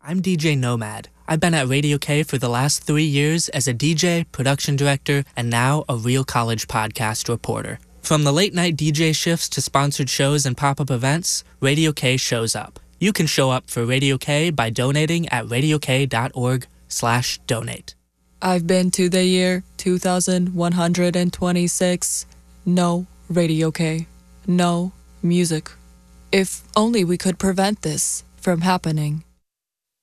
I'm DJ Nomad. I've been at Radio K for the last 3 years as a DJ, production director, and now a Real College podcast reporter. From the late-night DJ shifts to sponsored shows and pop-up events, Radio K shows up. You can show up for Radio K by donating at radiok.org/donate. I've been to the year 2126. No Radio K. No music. If only we could prevent this from happening.